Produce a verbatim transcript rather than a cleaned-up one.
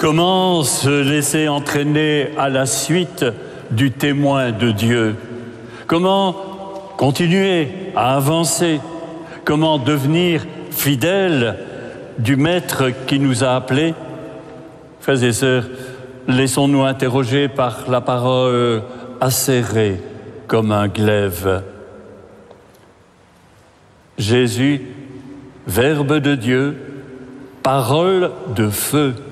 Comment se laisser entraîner à la suite du témoin de Dieu? Comment continuer à avancer? Comment devenir fidèle du Maître qui nous a appelés? Frères et sœurs, laissons-nous interroger par la parole acérée comme un glaive. Jésus, Verbe de Dieu, parole de feu.